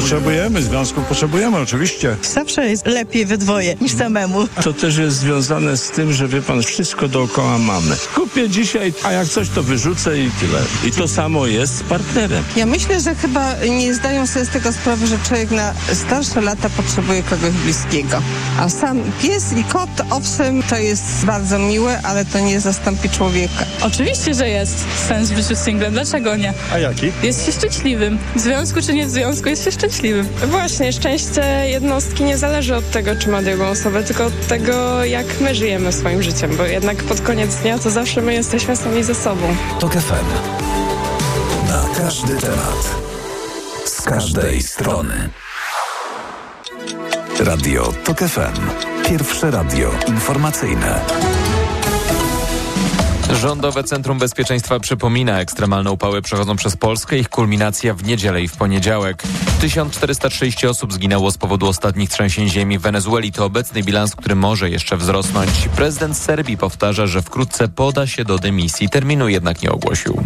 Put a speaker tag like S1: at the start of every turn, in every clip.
S1: Potrzebujemy oczywiście.
S2: Zawsze jest lepiej we dwoje niż samemu.
S1: To też jest związane z tym, że wie pan, wszystko dookoła mamy. Kupię dzisiaj, a jak coś to wyrzucę i tyle. I to samo jest z partnerem.
S3: Ja myślę, że chyba nie zdają sobie z tego sprawy, że człowiek na starsze lata potrzebuje kogoś bliskiego. A sam pies i kot, owszem, to jest bardzo miłe, ale to nie zastąpi człowieka.
S4: Oczywiście, że jest sens w życiu singlem. Dlaczego nie?
S1: A jaki?
S4: Jest się szczęśliwym. W związku czy nie w związku, jest się szczęśliwym.
S5: Właśnie, szczęście jednostki nie zależy od tego, czy ma drugą osobę, tylko od tego, jak my żyjemy swoim życiem, bo jednak pod koniec dnia to zawsze my jesteśmy sami ze sobą.
S6: TOK FM. Na każdy temat. Z każdej strony. Radio TOK FM. Pierwsze radio informacyjne.
S7: Rządowe Centrum Bezpieczeństwa przypomina, ekstremalne upały przechodzą przez Polskę, ich kulminacja w niedzielę i w poniedziałek. 1406 osób zginęło z powodu ostatnich trzęsień ziemi w Wenezueli. To obecny bilans, który może jeszcze wzrosnąć. Prezydent Serbii powtarza, że wkrótce poda się do dymisji. Terminu jednak nie ogłosił.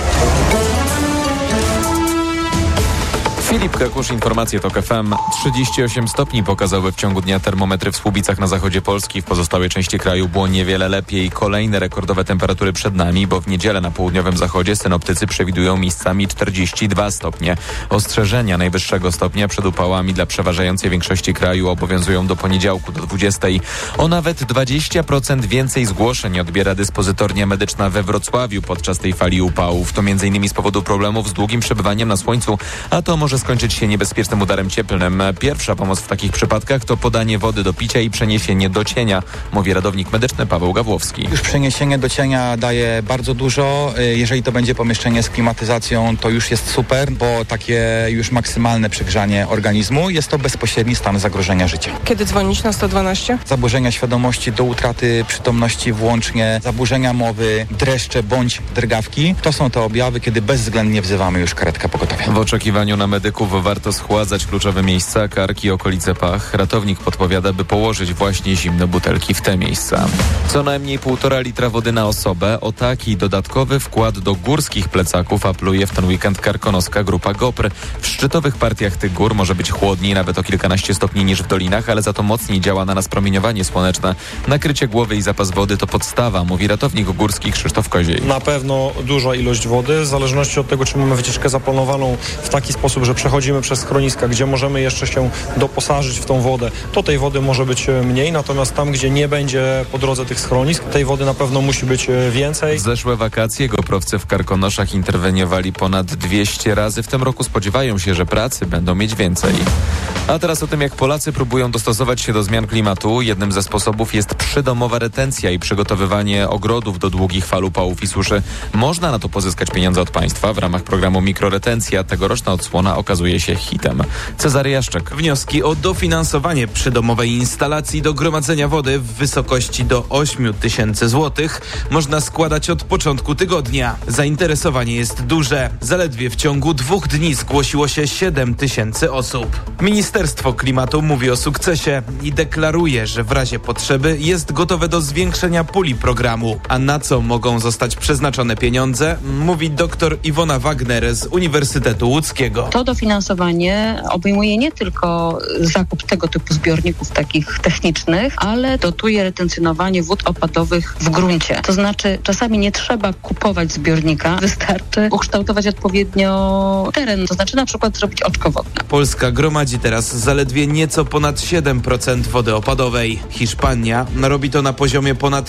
S7: Filip Kakusz, informacje TOK FM. 38 stopni pokazały w ciągu dnia termometry w Słubicach na zachodzie Polski. W pozostałej części kraju było niewiele lepiej. Kolejne rekordowe temperatury przed nami, bo w niedzielę na południowym zachodzie synoptycy przewidują miejscami 42 stopnie. Ostrzeżenia najwyższego stopnia przed upałami dla przeważającej większości kraju obowiązują do poniedziałku do 20. O nawet 20% więcej zgłoszeń odbiera dyspozytornia medyczna we Wrocławiu podczas tej fali upałów. To m.in. z powodu problemów z długim przebywaniem na słońcu, a to może skończyć się niebezpiecznym udarem cieplnym. Pierwsza pomoc w takich przypadkach to podanie wody do picia i przeniesienie do cienia, mówi ratownik medyczny Paweł Gawłowski.
S8: Już przeniesienie do cienia daje bardzo dużo. Jeżeli to będzie pomieszczenie z klimatyzacją, to już jest super, bo takie już maksymalne przegrzanie organizmu jest to bezpośredni stan zagrożenia życia.
S5: Kiedy dzwonić na 112?
S8: Zaburzenia świadomości do utraty przytomności włącznie, zaburzenia mowy, dreszcze bądź drgawki. To są te objawy, kiedy bezwzględnie wzywamy już karetkę pogotowia.
S7: W oczekiwaniu na medyków warto schładzać kluczowe miejsca, kark i okolice pach. Ratownik podpowiada, by położyć właśnie zimne butelki w te miejsca. Co najmniej 1,5 litra wody na osobę. O taki dodatkowy wkład do górskich plecaków apluje w ten weekend karkonoska grupa GOPR. W szczytowych partiach tych gór może być chłodniej, nawet o kilkanaście stopni niż w dolinach, ale za to mocniej działa na nas promieniowanie słoneczne. Nakrycie głowy i zapas wody to podstawa, mówi ratownik górski Krzysztof Koziej.
S9: Na pewno duża ilość wody, w zależności od tego, czy mamy wycieczkę zaplanowaną w taki sposób, że przechodzimy przez schroniska, gdzie możemy jeszcze się doposażyć w tą wodę, to tej wody może być mniej, natomiast tam, gdzie nie będzie po drodze tych schronisk, tej wody na pewno musi być więcej.
S7: Zeszłe wakacje goprowcy w Karkonoszach interweniowali ponad 200 razy. W tym roku spodziewają się, że pracy będą mieć więcej. A teraz o tym, jak Polacy próbują dostosować się do zmian klimatu. Jednym ze sposobów jest przydomowa retencja i przygotowywanie ogrodów do długich fal upałów i suszy. Można na to pozyskać pieniądze od państwa w ramach programu Mikroretencja. Tegoroczna odsłona okazuje się hitem. Cezary Jaszczek.
S10: Wnioski o dofinansowanie przydomowej instalacji do gromadzenia wody w wysokości do 8 000 złotych można składać od początku tygodnia. Zainteresowanie jest duże. Zaledwie w ciągu 2 dni zgłosiło się 7 000 osób. Ministerstwo Klimatu mówi o sukcesie i deklaruje, że w razie potrzeby jest gotowe do zwiększenia puli programu. A na co mogą zostać przeznaczone pieniądze, mówi dr Iwona Wagner z Uniwersytetu Łódzkiego.
S11: To dofinansowanie obejmuje nie tylko zakup tego typu zbiorników takich technicznych, ale dotuje retencjonowanie wód opadowych w gruncie. To znaczy czasami nie trzeba kupować zbiornika, wystarczy ukształtować odpowiednio teren, to znaczy na przykład zrobić oczko wodne.
S10: Polska gromadzi teraz zaledwie nieco ponad 7% wody opadowej. Hiszpania robi to na poziomie ponad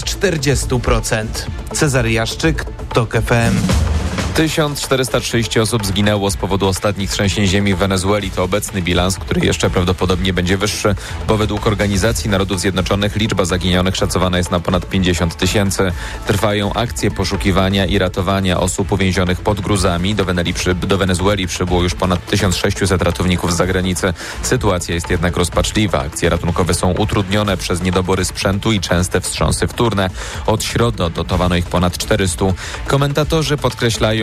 S10: 40%. Cezary Jaszczyk, TOK FM.
S7: 1430 osób zginęło z powodu ostatnich trzęsień ziemi w Wenezueli. To obecny bilans, który jeszcze prawdopodobnie będzie wyższy, bo według Organizacji Narodów Zjednoczonych liczba zaginionych szacowana jest na ponad 50 000. Trwają akcje poszukiwania i ratowania osób uwięzionych pod gruzami. Do Wenezueli przybyło już ponad 1600 ratowników z zagranicy. Sytuacja jest jednak rozpaczliwa. Akcje ratunkowe są utrudnione przez niedobory sprzętu i częste wstrząsy wtórne. Od środy odnotowano ich ponad 400. Komentatorzy podkreślają,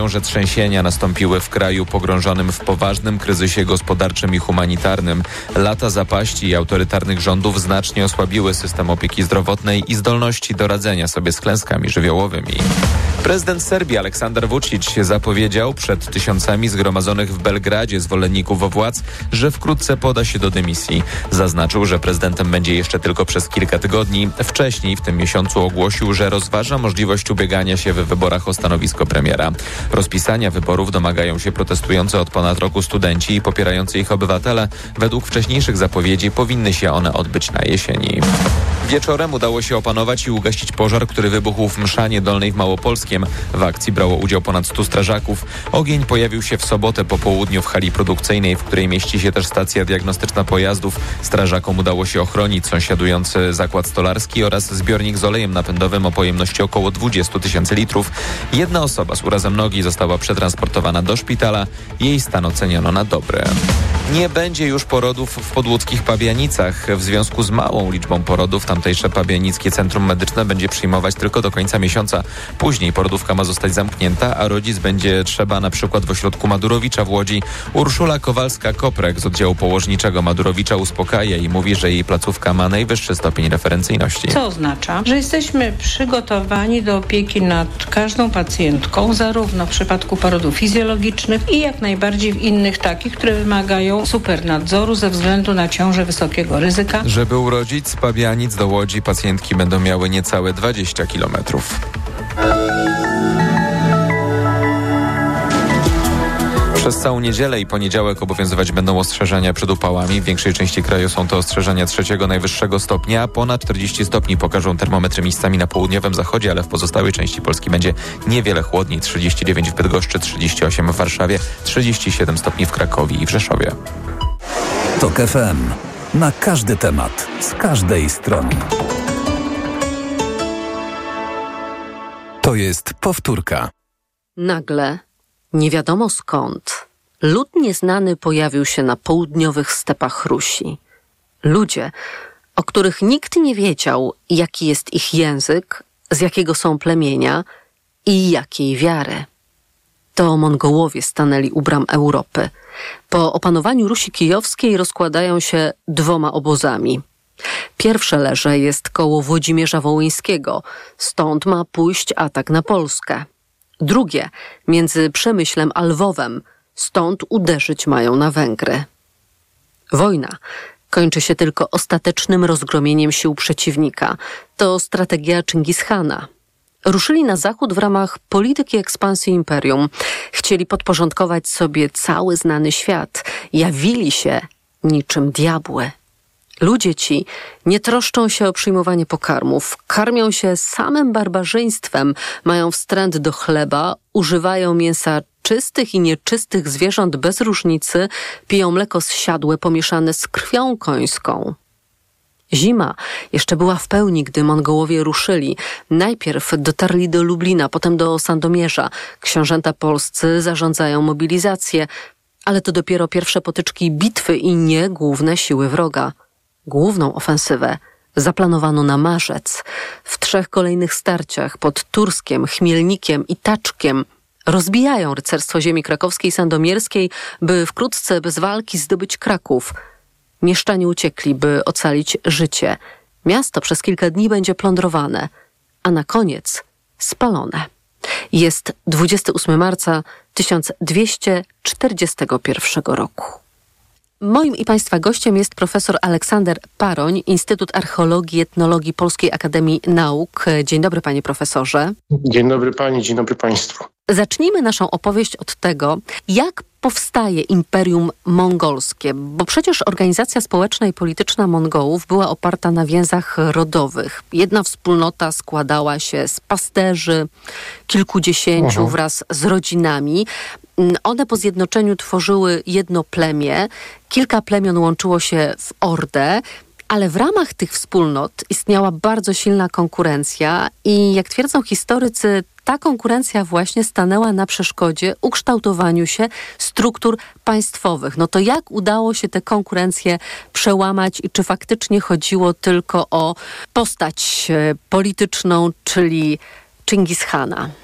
S7: uważają, że trzęsienia nastąpiły w kraju pogrążonym w poważnym kryzysie gospodarczym i humanitarnym. Lata zapaści i autorytarnych rządów znacznie osłabiły system opieki zdrowotnej i zdolności do radzenia sobie z klęskami żywiołowymi. Prezydent Serbii Aleksander Vučić zapowiedział przed tysiącami zgromadzonych w Belgradzie zwolenników władz, że wkrótce poda się do dymisji. Zaznaczył, że prezydentem będzie jeszcze tylko przez kilka tygodni. Wcześniej w tym miesiącu ogłosił, że rozważa możliwość ubiegania się w wyborach o stanowisko premiera. Rozpisania wyborów domagają się protestujący od ponad roku studenci i popierający ich obywatele. Według wcześniejszych zapowiedzi powinny się one odbyć na jesieni. Wieczorem udało się opanować i ugasić pożar, który wybuchł w Mszanie Dolnej w Małopolskiem. W akcji brało udział ponad 100 strażaków. Ogień pojawił się w sobotę po południu w hali produkcyjnej, w której mieści się też stacja diagnostyczna pojazdów. Strażakom udało się ochronić sąsiadujący zakład stolarski oraz zbiornik z olejem napędowym o pojemności około 20 000 litrów. Jedna osoba z urazem nogi została przetransportowana do szpitala. Jej stan oceniono na dobry. Nie będzie już porodów w podłódzkich Pabianicach. W związku z małą liczbą porodów tamtejsze Pabianickie Centrum Medyczne będzie przyjmować tylko do końca miesiąca. Później porodówka ma zostać zamknięta, a rodzic będzie trzeba na przykład w ośrodku Madurowicza w Łodzi. Urszula Kowalska-Koprek z oddziału położniczego Madurowicza uspokaja i mówi, że jej placówka ma najwyższy stopień referencyjności.
S12: Co oznacza, że jesteśmy przygotowani do opieki nad każdą pacjentką, zarówno w przypadku porodów fizjologicznych i jak najbardziej w innych takich, które wymagają supernadzoru ze względu na ciążę wysokiego ryzyka.
S7: Żeby urodzić z Pabianic do Łodzi, pacjentki będą miały niecałe 20 kilometrów. Przez całą niedzielę i poniedziałek obowiązywać będą ostrzeżenia przed upałami. W większej części kraju są to ostrzeżenia 3. najwyższego stopnia. Ponad 40 stopni pokażą termometry miejscami na południowym zachodzie, ale w pozostałej części Polski będzie niewiele chłodniej. 39 w Bydgoszczy, 38 w Warszawie, 37 stopni w Krakowie i w Rzeszowie.
S6: TOK FM. Na każdy temat, z każdej strony. To jest powtórka.
S13: Nagle, nie wiadomo skąd, lud nieznany pojawił się na południowych stepach Rusi. Ludzie, o których nikt nie wiedział, jaki jest ich język, z jakiego są plemienia i jakiej wiary. To Mongołowie stanęli u bram Europy. Po opanowaniu Rusi Kijowskiej rozkładają się 2 obozami. Pierwsze leże jest koło Włodzimierza Wołyńskiego, stąd ma pójść atak na Polskę. Drugie między Przemyślem a Lwowem, stąd uderzyć mają na Węgry. Wojna kończy się tylko ostatecznym rozgromieniem sił przeciwnika. To strategia Czingis-Hana. Ruszyli na zachód w ramach polityki ekspansji imperium. Chcieli podporządkować sobie cały znany świat. Jawili się niczym diabły. Ludzie ci nie troszczą się o przyjmowanie pokarmów, karmią się samym barbarzyństwem, mają wstręt do chleba, używają mięsa czystych i nieczystych zwierząt bez różnicy, piją mleko zsiadłe pomieszane z krwią końską. Zima jeszcze była w pełni, gdy Mongołowie ruszyli. Najpierw dotarli do Lublina, potem do Sandomierza. Książęta polscy zarządzają mobilizację, ale to dopiero pierwsze potyczki bitwy i nie główne siły wroga. Główną ofensywę zaplanowano na marzec. W 3 kolejnych starciach pod Turskiem, Chmielnikiem i Taczkiem rozbijają rycerstwo ziemi krakowskiej i sandomierskiej, by wkrótce bez walki zdobyć Kraków. Mieszczanie uciekli, by ocalić życie. Miasto przez kilka dni będzie plądrowane, a na koniec spalone. Jest 28 marca 1241 roku. Moim i Państwa gościem jest profesor Aleksander Paroń, Instytut Archeologii i Etnologii Polskiej Akademii Nauk. Dzień dobry, panie profesorze.
S14: Dzień dobry pani, dzień dobry państwu.
S13: Zacznijmy naszą opowieść od tego, jak powstaje Imperium Mongolskie, bo przecież organizacja społeczna i polityczna Mongołów była oparta na więzach rodowych. Jedna wspólnota składała się z pasterzy, kilkudziesięciu wraz z rodzinami. One po zjednoczeniu tworzyły jedno plemię, kilka plemion łączyło się w ordę, ale w ramach tych wspólnot istniała bardzo silna konkurencja i jak twierdzą historycy, ta konkurencja właśnie stanęła na przeszkodzie ukształtowaniu się struktur państwowych. No to jak udało się tę konkurencję przełamać i czy faktycznie chodziło tylko o postać polityczną, czyli Czingis-Hana?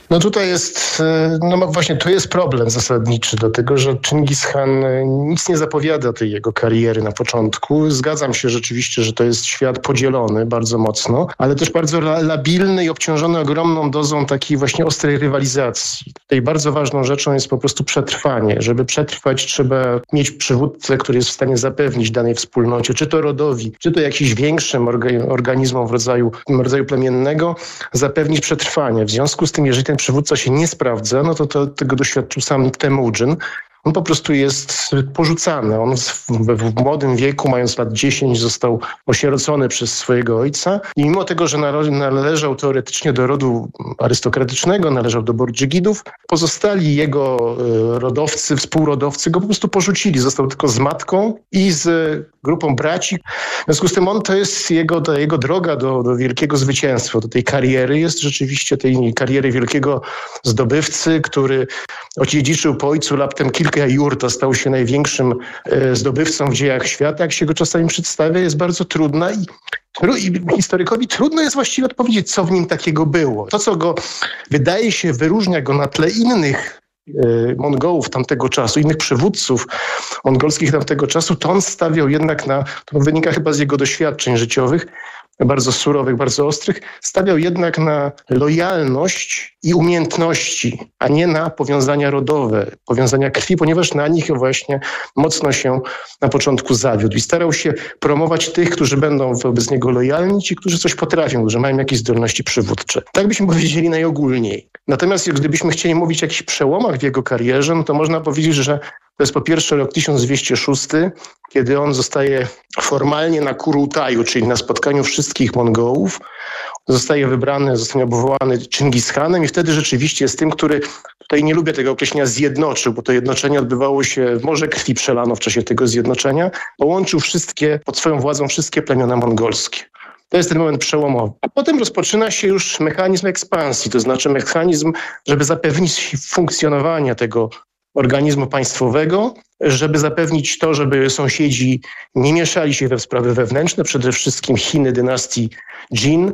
S14: No tutaj jest, właśnie to jest problem zasadniczy, dlatego że Chingis Khan nic nie zapowiada tej jego kariery na początku. Zgadzam się rzeczywiście, że to jest świat podzielony bardzo mocno, ale też bardzo labilny i obciążony ogromną dozą takiej właśnie ostrej rywalizacji. Tutaj bardzo ważną rzeczą jest po prostu przetrwanie. Żeby przetrwać, trzeba mieć przywódcę, który jest w stanie zapewnić danej wspólnocie, czy to rodowi, czy to jakimś większym organizmom w rodzaju plemiennego, zapewnić przetrwanie. W związku z tym, jeżeli ten przywódca się nie sprawdza, no to tego doświadczył sam Temujin. On po prostu jest porzucany. On w młodym wieku, mając lat 10, został osierocony przez swojego ojca. I mimo tego, że należał teoretycznie do rodu arystokratycznego, należał do Bordżigidów, pozostali jego rodowcy, współrodowcy go po prostu porzucili. Został tylko z matką i z grupą braci. W związku z tym to jest jego droga do wielkiego zwycięstwa, do tej kariery. Jest rzeczywiście tej kariery wielkiego zdobywcy, który odziedziczył po ojcu raptem kilka jurta, stał się największym zdobywcą w dziejach świata. Jak się go czasami przedstawia, jest bardzo trudna i historykowi trudno jest właściwie odpowiedzieć, co w nim takiego było. To, co go wydaje się wyróżnia go na tle innych Mongołów tamtego czasu, innych przywódców mongolskich tamtego czasu, to on stawiał jednak to wynika chyba z jego doświadczeń życiowych, bardzo surowych, bardzo ostrych, stawiał jednak na lojalność i umiejętności, a nie na powiązania rodowe, powiązania krwi, ponieważ na nich właśnie mocno się na początku zawiódł i starał się promować tych, którzy będą wobec niego lojalni, ci, którzy coś potrafią, którzy mają jakieś zdolności przywódcze. Tak byśmy powiedzieli najogólniej. Natomiast gdybyśmy chcieli mówić o jakichś przełomach w jego karierze, no to można powiedzieć, że to jest po pierwsze rok 1206, kiedy on zostaje formalnie na Kurultaju, czyli na spotkaniu wszystkich Mongołów. Zostaje wybrany, zostanie obwołany Chingis Khanem i wtedy rzeczywiście jest tym, który, tutaj nie lubię tego określenia, zjednoczył, bo to jednoczenie odbywało się, morze krwi przelano w czasie tego zjednoczenia, połączył pod swoją władzą wszystkie plemiona mongolskie. To jest ten moment przełomowy. A potem rozpoczyna się już mechanizm ekspansji, to znaczy mechanizm, żeby zapewnić funkcjonowanie tego organizmu państwowego, żeby zapewnić to, żeby sąsiedzi nie mieszali się we sprawy wewnętrzne, przede wszystkim Chiny dynastii Jin,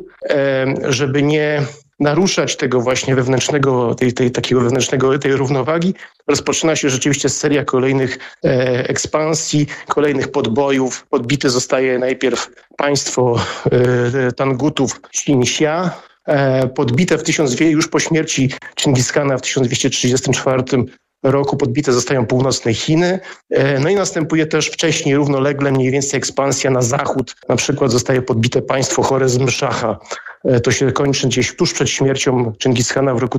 S14: żeby nie naruszać tego właśnie wewnętrznego, tej równowagi. Rozpoczyna się rzeczywiście seria kolejnych ekspansji, kolejnych podbojów. Podbite zostaje najpierw państwo Tangutów Xinxia, podbite już po śmierci Chingis Khana w 1234 roku podbite zostają północne Chiny. No i następuje też wcześniej równolegle mniej więcej ekspansja na zachód. Na przykład zostaje podbite państwo Chorezm-Szacha. To się kończy gdzieś tuż przed śmiercią Chingis Khana w roku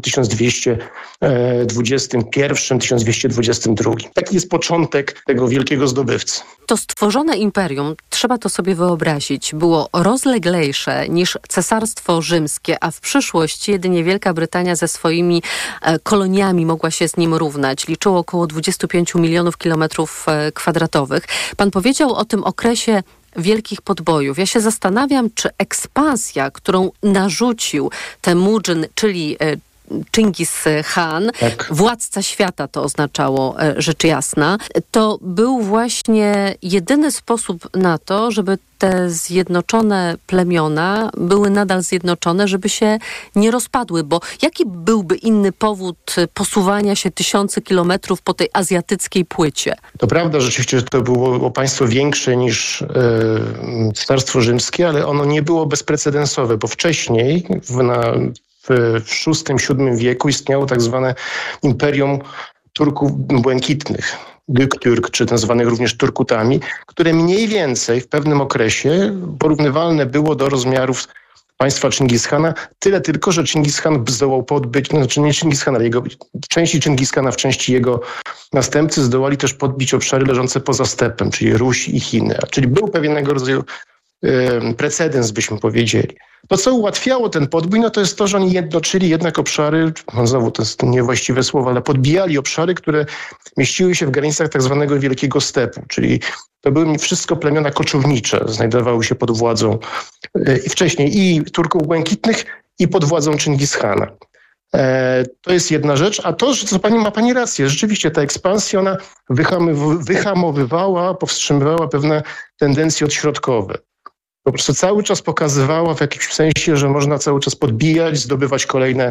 S14: 1221-1222. Taki jest początek tego wielkiego zdobywcy.
S13: To stworzone imperium, trzeba to sobie wyobrazić, było rozleglejsze niż Cesarstwo Rzymskie, a w przyszłości jedynie Wielka Brytania ze swoimi koloniami mogła się z nim równać. Liczyło około 25 milionów kilometrów kwadratowych. Pan powiedział o tym okresie wielkich podbojów. Ja się zastanawiam, czy ekspansja, którą narzucił Temujin, czyli Chingis Khan, tak, władca świata to oznaczało, rzecz jasna, to był właśnie jedyny sposób na to, żeby te zjednoczone plemiona były nadal zjednoczone, żeby się nie rozpadły, bo jaki byłby inny powód posuwania się tysiące kilometrów po tej azjatyckiej płycie?
S14: To prawda rzeczywiście, że to było państwo większe niż Cesarstwo Rzymskie, ale ono nie było bezprecedensowe, bo wcześniej w VI-VII wieku istniało tak zwane Imperium Turków Błękitnych, Göktürk, czy nazywanych również Turkutami, które mniej więcej w pewnym okresie porównywalne było do rozmiarów państwa Chingis Khana, tyle tylko, że Chingis Khan zdołał podbyć, znaczy nie Chingis Khan, ale w części Chingis Khana, w części jego następcy zdołali też podbić obszary leżące poza stepem, czyli Ruś i Chiny. Czyli był pewnego rodzaju precedens, byśmy powiedzieli. To, co ułatwiało ten podbój, no to jest to, że oni jednoczyli jednak obszary, znowu to jest niewłaściwe słowo, ale podbijali obszary, które mieściły się w granicach tak zwanego Wielkiego Stepu, czyli to były wszystko plemiona koczownicze, znajdowały się pod władzą i wcześniej i Turków Błękitnych, i pod władzą Chingis Khana. To jest jedna rzecz, a to, że ma pani rację, rzeczywiście ta ekspansja, ona wyhamowywała, powstrzymywała pewne tendencje odśrodkowe. Po prostu cały czas pokazywała w jakimś sensie, że można cały czas podbijać, zdobywać kolejne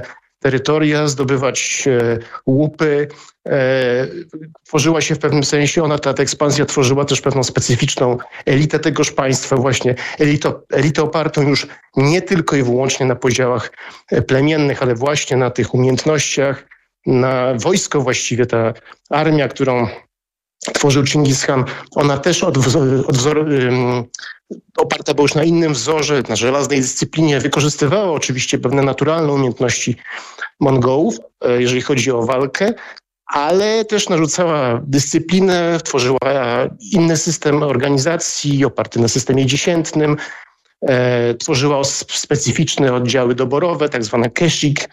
S14: terytoria, zdobywać łupy. Tworzyła się w pewnym sensie, ta ekspansja tworzyła też pewną specyficzną elitę tegoż państwa, właśnie elitę opartą już nie tylko i wyłącznie na podziałach plemiennych, ale właśnie na tych umiejętnościach, na wojsko właściwie. Ta armia, którą tworzył Chingis Khan, ona też oparta była już na innym wzorze, na żelaznej dyscyplinie, wykorzystywała oczywiście pewne naturalne umiejętności Mongołów, jeżeli chodzi o walkę, ale też narzucała dyscyplinę, tworzyła inny system organizacji oparty na systemie dziesiętnym, tworzyła specyficzne oddziały doborowe, tak zwane keshik,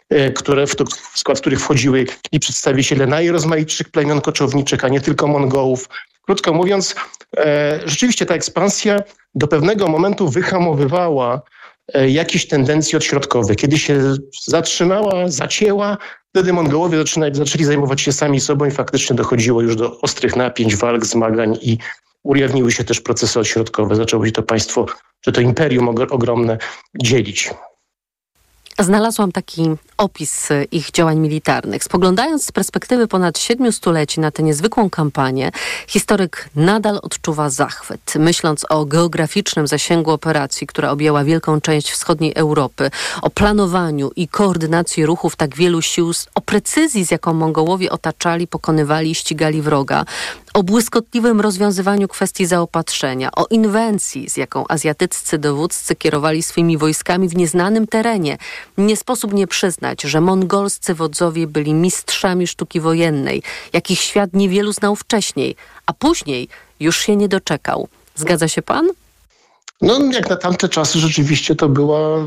S14: w skład których wchodziły i przedstawiciele najrozmaitszych plemion koczowniczych, a nie tylko Mongołów. Krótko mówiąc, rzeczywiście ta ekspansja do pewnego momentu wyhamowywała jakieś tendencje odśrodkowe. Kiedy się zatrzymała, zacięła, wtedy Mongołowie zaczęli zajmować się sami sobą i faktycznie dochodziło już do ostrych napięć, walk, zmagań i ujawniły się też procesy odśrodkowe. Zaczęło się to państwo, to imperium ogromne dzielić.
S13: Znalazłam taki opis ich działań militarnych. Spoglądając z perspektywy ponad 7 stuleci na tę niezwykłą kampanię, historyk nadal odczuwa zachwyt. Myśląc o geograficznym zasięgu operacji, która objęła wielką część wschodniej Europy, o planowaniu i koordynacji ruchów tak wielu sił, o precyzji, z jaką Mongołowie otaczali, pokonywali i ścigali wroga, o błyskotliwym rozwiązywaniu kwestii zaopatrzenia, o inwencji, z jaką azjatyccy dowódcy kierowali swymi wojskami w nieznanym terenie. Nie sposób nie przyznać, że mongolscy wodzowie byli mistrzami sztuki wojennej, jakich świat niewielu znał wcześniej, a później już się nie doczekał. Zgadza się pan?
S14: No, jak na tamte czasy rzeczywiście to była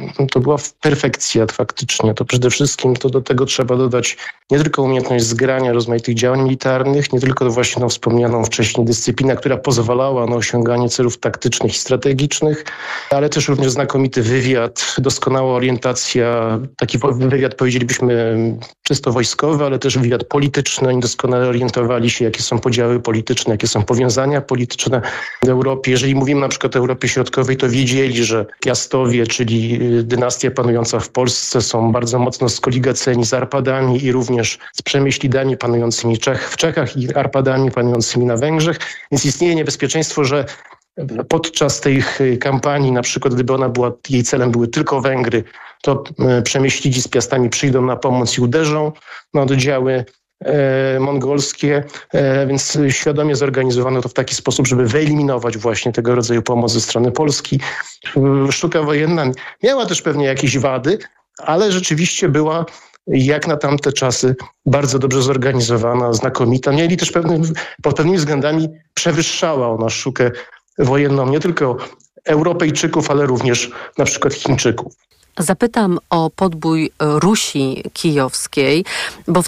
S14: perfekcja faktycznie. To przede wszystkim do tego trzeba dodać nie tylko umiejętność zgrania rozmaitych działań militarnych, nie tylko właśnie wspomnianą wcześniej dyscyplinę, która pozwalała na osiąganie celów taktycznych i strategicznych, ale też również znakomity wywiad, doskonała orientacja, taki wywiad powiedzielibyśmy czysto wojskowy, ale też wywiad polityczny. Oni doskonale orientowali się, jakie są podziały polityczne, jakie są powiązania polityczne w Europie. Jeżeli mówimy na przykład o Europie Środkowej, to wiedzieli, że Piastowie, czyli dynastia panująca w Polsce, są bardzo mocno skoligaceni z Arpadami i również z Przemyślidami panującymi w Czechach i Arpadami panującymi na Węgrzech. Więc istnieje niebezpieczeństwo, że podczas tej kampanii, na przykład gdyby jej celem były tylko Węgry, to Przemyślidzi z Piastami przyjdą na pomoc i uderzą na oddziały mongolskie, więc świadomie zorganizowano to w taki sposób, żeby wyeliminować właśnie tego rodzaju pomoc ze strony Polski. Sztuka wojenna miała też pewnie jakieś wady, ale rzeczywiście była jak na tamte czasy bardzo dobrze zorganizowana, znakomita. Mieli też pod pewnymi względami przewyższała ona sztukę wojenną nie tylko Europejczyków, ale również na przykład Chińczyków.
S13: Zapytam o podbój Rusi Kijowskiej, bo w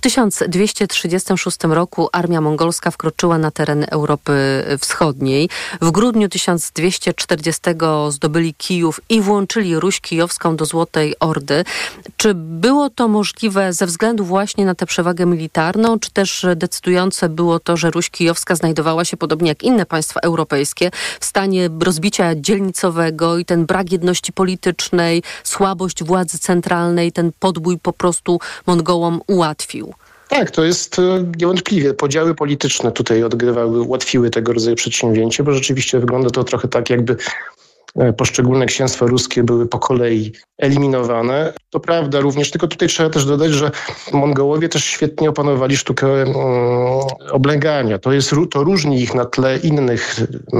S13: 1236 roku armia mongolska wkroczyła na teren Europy Wschodniej. W grudniu 1240 zdobyli Kijów i włączyli Ruś Kijowską do Złotej Ordy. Czy było to możliwe ze względu właśnie na tę przewagę militarną, czy też decydujące było to, że Ruś Kijowska znajdowała się, podobnie jak inne państwa europejskie, w stanie rozbicia dzielnicowego i ten brak jedności politycznej, słabość władzy centralnej, ten podbój po prostu Mongołom ułatwił?
S14: Tak, to jest niewątpliwie. Podziały polityczne tutaj ułatwiły tego rodzaju przedsięwzięcie, bo rzeczywiście wygląda to trochę tak, jakby poszczególne księstwa ruskie były po kolei eliminowane. To prawda również, tylko tutaj trzeba też dodać, że Mongołowie też świetnie opanowali sztukę oblegania. To różni ich na tle innych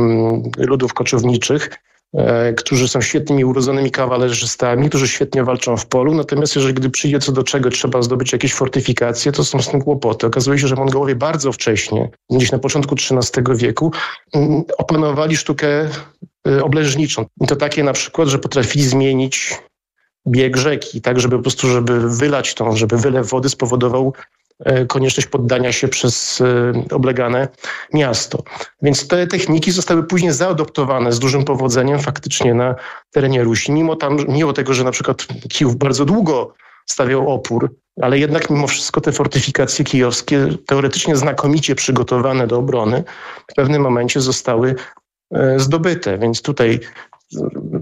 S14: ludów koczowniczych, którzy są świetnymi urodzonymi kawalerzystami, którzy świetnie walczą w polu, natomiast gdy przyjdzie co do czego, trzeba zdobyć jakieś fortyfikacje, to są z tym kłopoty. Okazuje się, że Mongołowie bardzo wcześnie, gdzieś na początku XIII wieku, opanowali sztukę obleżniczą. I to takie na przykład, że potrafili zmienić bieg rzeki, tak, żeby po prostu, żeby wylew wody spowodował konieczność poddania się przez oblegane miasto. Więc te techniki zostały później zaadoptowane z dużym powodzeniem faktycznie na terenie Rusi. Mimo tego, że na przykład Kijów bardzo długo stawiał opór, ale jednak mimo wszystko te fortyfikacje kijowskie, teoretycznie znakomicie przygotowane do obrony, w pewnym momencie zostały zdobyte. Więc tutaj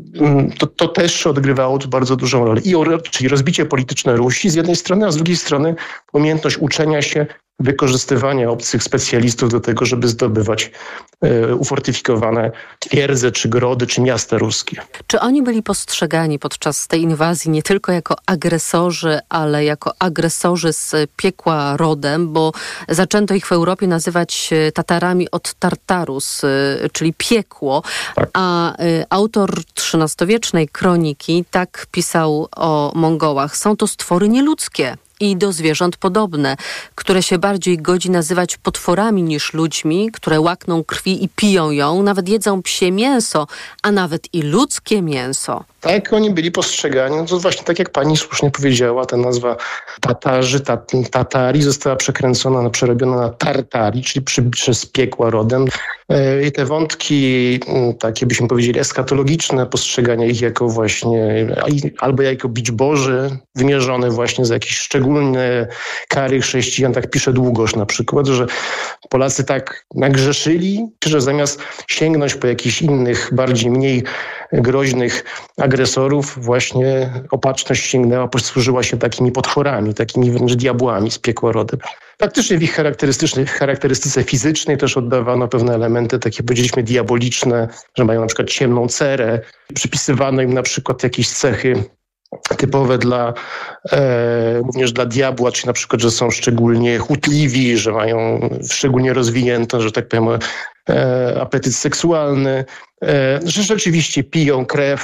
S14: to też odgrywało tu bardzo dużą rolę. Czyli rozbicie polityczne Rusi z jednej strony, a z drugiej strony umiejętność uczenia się, wykorzystywania obcych specjalistów do tego, żeby zdobywać ufortyfikowane twierdze, czy grody, czy miasta ruskie.
S13: Czy oni byli postrzegani podczas tej inwazji nie tylko jako agresorzy, ale jako agresorzy z piekła rodem, bo zaczęto ich w Europie nazywać Tatarami od Tartarus, czyli piekło, tak. A autor XIII-wiecznej kroniki tak pisał o Mongołach. Są to stwory nieludzkie i do zwierząt podobne, które się bardziej godzi nazywać potworami niż ludźmi, które łakną krwi i piją ją, nawet jedzą psie mięso, a nawet i ludzkie mięso.
S14: Tak, oni byli postrzegani. No to właśnie tak jak pani słusznie powiedziała, ta nazwa Tatarzy, Tatari została przerobiona na Tartari, czyli przez piekła rodem. I te wątki, takie byśmy powiedzieli eschatologiczne, postrzegania ich jako właśnie, albo jako bić Boży, wymierzone właśnie za jakieś szczególne kary chrześcijan. Tak pisze Długosz na przykład, że Polacy tak nagrzeszyli, że zamiast sięgnąć po jakichś innych, mniej groźnych agresorów, właśnie opatrzność sięgnęła, posłużyła się takimi potworami, takimi wręcz diabłami z piekła rodem. Faktycznie w ich charakterystyce fizycznej też oddawano pewne elementy, takie powiedzieliśmy diaboliczne, że mają na przykład ciemną cerę, przypisywano im na przykład jakieś cechy typowe również dla diabła, czyli na przykład, że są szczególnie chutliwi, że mają szczególnie rozwinięty, że tak powiem, apetyt seksualny, że rzeczywiście piją krew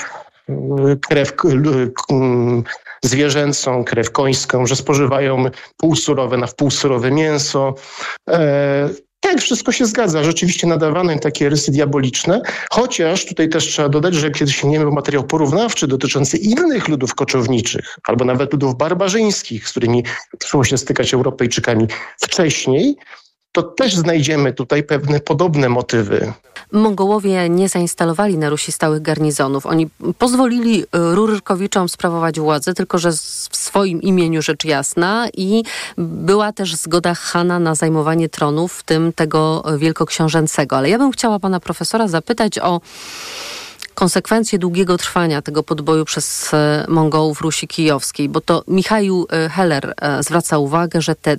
S14: zwierzęcą, krew końską, że spożywają półsurowe na wpółsurowe mięso. Tak, wszystko się zgadza. Rzeczywiście nadawano im takie rysy diaboliczne, chociaż tutaj też trzeba dodać, że kiedy sięgniemy po materiał porównawczy dotyczący innych ludów koczowniczych, albo nawet ludów barbarzyńskich, z którymi przyszło się stykać Europejczykami wcześniej, to też znajdziemy tutaj pewne podobne motywy.
S13: Mongołowie nie zainstalowali na Rusi stałych garnizonów. Oni pozwolili Rurkowiczom sprawować władzę, tylko że w swoim imieniu rzecz jasna, i była też zgoda Hana na zajmowanie tronu, w tym tego wielkoksiążęcego. Ale ja bym chciała pana profesora zapytać o konsekwencje długiego trwania tego podboju przez Mongołów Rusi Kijowskiej, bo to Michał Heller zwraca uwagę, że te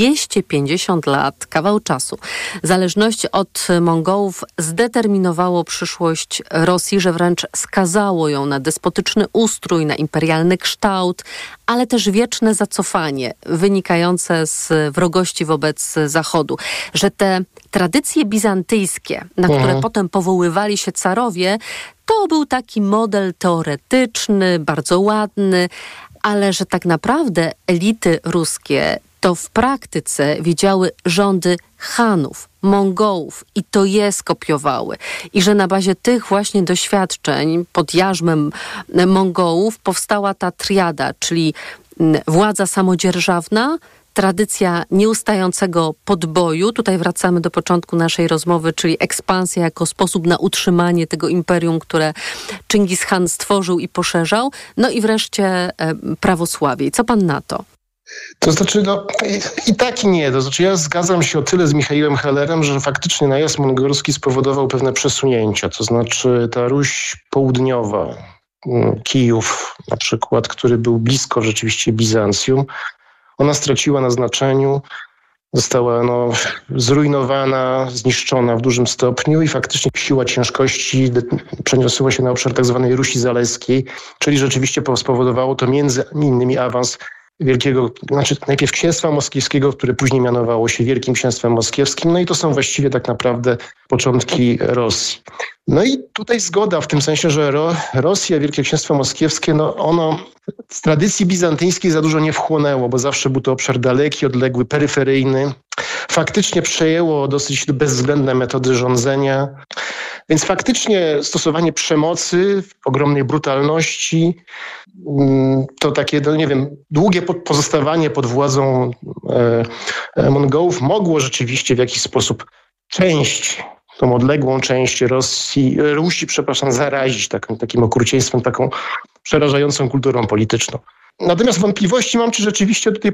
S13: 250 lat, kawał czasu, zależności od Mongołów zdeterminowało przyszłość Rosji, że wręcz skazało ją na despotyczny ustrój, na imperialny kształt, ale też wieczne zacofanie wynikające z wrogości wobec Zachodu, że te tradycje bizantyjskie, na które potem powoływali się carowie, to był taki model teoretyczny, bardzo ładny, ale że tak naprawdę elity ruskie to w praktyce widziały rządy Hanów, Mongołów i to je skopiowały. I że na bazie tych właśnie doświadczeń pod jarzmem Mongołów powstała ta triada, czyli władza samodzierżawna, tradycja nieustającego podboju, tutaj wracamy do początku naszej rozmowy, czyli ekspansja jako sposób na utrzymanie tego imperium, które Czingis Khan stworzył i poszerzał, no i wreszcie prawosławie. I co pan na to?
S14: To znaczy, i tak i nie. To znaczy, ja zgadzam się o tyle z Michałem Hellerem, że faktycznie najazd mongolski spowodował pewne przesunięcia. To znaczy, ta Ruś południowa, Kijów na przykład, który był blisko rzeczywiście Bizancjum, ona straciła na znaczeniu, została zrujnowana, zniszczona w dużym stopniu i faktycznie siła ciężkości przeniosła się na obszar tak zwanej Rusi Zaleskiej, czyli rzeczywiście spowodowało to między innymi awans najpierw księstwa moskiewskiego, które później mianowało się Wielkim Księstwem Moskiewskim, no i to są właściwie tak naprawdę początki Rosji. No i tutaj zgoda w tym sensie, że Rosja, Wielkie Księstwo Moskiewskie, ono z tradycji bizantyjskiej za dużo nie wchłonęło, bo zawsze był to obszar daleki, odległy, peryferyjny. Faktycznie przejęło dosyć bezwzględne metody rządzenia, więc faktycznie stosowanie przemocy, ogromnej brutalności, to takie, długie pozostawanie pod władzą Mongołów mogło rzeczywiście w jakiś sposób tą odległą część Rusi, zarazić takim okrucieństwem, taką przerażającą kulturą polityczną. Natomiast wątpliwości mam, czy rzeczywiście tutaj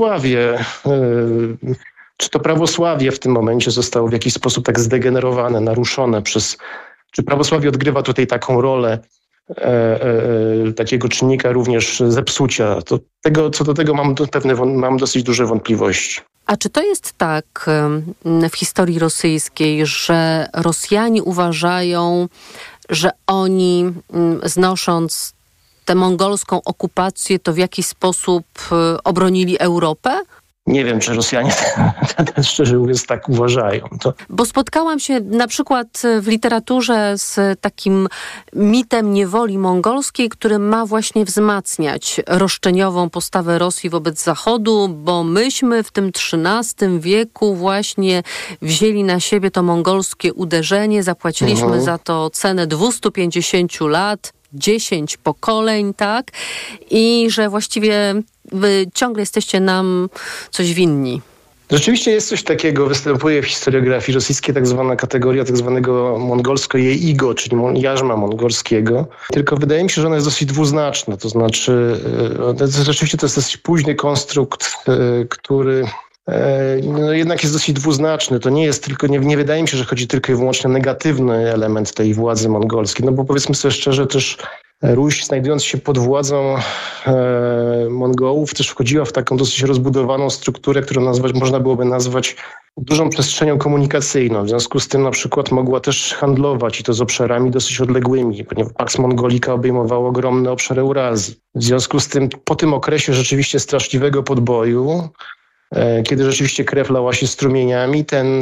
S14: czy to prawosławie w tym momencie zostało w jakiś sposób tak zdegenerowane, naruszone czy prawosławie odgrywa tutaj taką rolę takiego czynnika również zepsucia. Co do tego mam dosyć duże wątpliwości.
S13: A czy to jest tak w historii rosyjskiej, że Rosjanie uważają, że oni znosząc tę mongolską okupację, to w jakiś sposób obronili Europę?
S14: Nie wiem, czy Rosjanie szczerze mówiąc tak uważają.
S13: Bo spotkałam się na przykład w literaturze z takim mitem niewoli mongolskiej, który ma właśnie wzmacniać roszczeniową postawę Rosji wobec Zachodu, bo myśmy w tym XIII wieku właśnie wzięli na siebie to mongolskie uderzenie, zapłaciliśmy za to cenę 250 lat, 10 pokoleń, tak? I że właściwie wy ciągle jesteście nam coś winni.
S14: Rzeczywiście jest coś takiego, występuje w historiografii rosyjskiej tak zwana kategoria tak zwanego mongolsko-jeigo, czyli jarzma mongolskiego. Tylko wydaje mi się, że ona jest dosyć dwuznaczna. To znaczy, rzeczywiście to jest dosyć późny konstrukt, który jednak jest dosyć dwuznaczny. To nie jest tylko, nie wydaje mi się, że chodzi tylko i wyłącznie o negatywny element tej władzy mongolskiej. No bo powiedzmy sobie szczerze, też Ruś, znajdując się pod władzą Mongołów, też wchodziła w taką dosyć rozbudowaną strukturę, którą można byłoby nazwać dużą przestrzenią komunikacyjną. W związku z tym na przykład mogła też handlować i to z obszarami dosyć odległymi, ponieważ Pax Mongolika obejmował ogromny obszar Eurazji. W związku z tym po tym okresie rzeczywiście straszliwego podboju, kiedy rzeczywiście krew lała się strumieniami,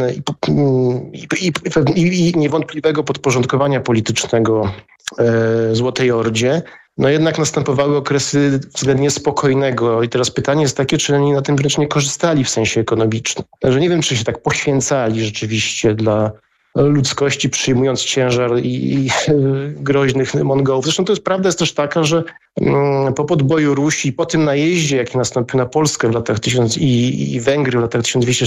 S14: i niewątpliwego podporządkowania politycznego Złotej Ordzie, no jednak następowały okresy względnie spokojnego. I teraz pytanie jest takie, czy oni na tym wręcz nie korzystali w sensie ekonomicznym. Także nie wiem, czy się tak poświęcali rzeczywiście dla ludzkości, przyjmując ciężar i groźnych Mongołów. Zresztą prawda jest też taka, że po podboju Rusi, po tym najeździe, jaki nastąpił na Polskę w latach i Węgry w latach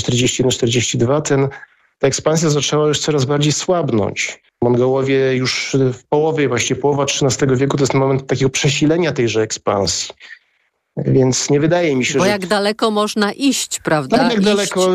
S14: 1241-42, ta ekspansja zaczęła już coraz bardziej słabnąć. Mongołowie już w połowie, właściwie połowa XIII wieku to jest moment takiego przesilenia tejże ekspansji. Więc nie wydaje mi się,
S13: Bo jak daleko można iść, prawda?
S14: Tak, jak daleko.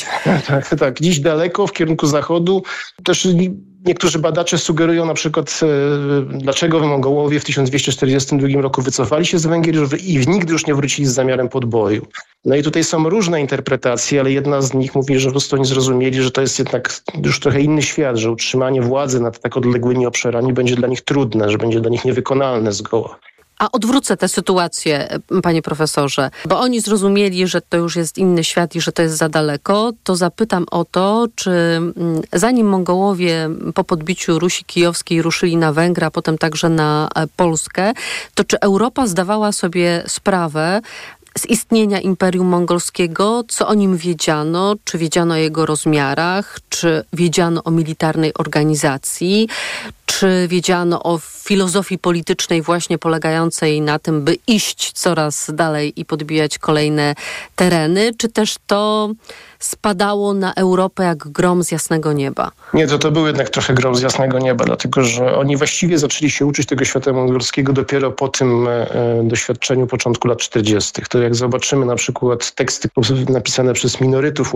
S14: Tak, dziś daleko w kierunku zachodu. Też niektórzy badacze sugerują na przykład, dlaczego Mongołowie w 1242 roku wycofali się z Węgier i nigdy już nie wrócili z zamiarem podboju. No i tutaj są różne interpretacje, ale jedna z nich mówi, że po prostu oni zrozumieli, że to jest jednak już trochę inny świat, że utrzymanie władzy nad tak odległymi obszarami będzie dla nich trudne, że będzie dla nich niewykonalne zgoła.
S13: A odwrócę tę sytuację, panie profesorze, bo oni zrozumieli, że to już jest inny świat i że to jest za daleko, to zapytam o to, czy zanim Mongołowie po podbiciu Rusi Kijowskiej ruszyli na Węgry, a potem także na Polskę, to czy Europa zdawała sobie sprawę z istnienia Imperium Mongolskiego, co o nim wiedziano, czy wiedziano o jego rozmiarach, czy wiedziano o militarnej organizacji, czy wiedziano o filozofii politycznej właśnie polegającej na tym, by iść coraz dalej i podbijać kolejne tereny, czy też to spadało na Europę jak grom z jasnego nieba? Nie,
S14: to był jednak trochę grom z jasnego nieba, dlatego że oni właściwie zaczęli się uczyć tego świata mongolskiego dopiero po tym doświadczeniu początku lat 40. To jak zobaczymy na przykład teksty napisane przez minorytów